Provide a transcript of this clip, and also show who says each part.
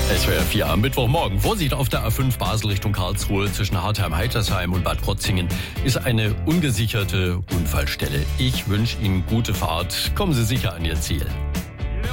Speaker 1: SWR 4 am Mittwochmorgen. Vorsicht auf der A5 Basel Richtung Karlsruhe zwischen Hartheim-Heitersheim und Bad Krotzingen ist eine ungesicherte Unfallstelle. Ich wünsche Ihnen gute Fahrt. Kommen Sie sicher an Ihr Ziel.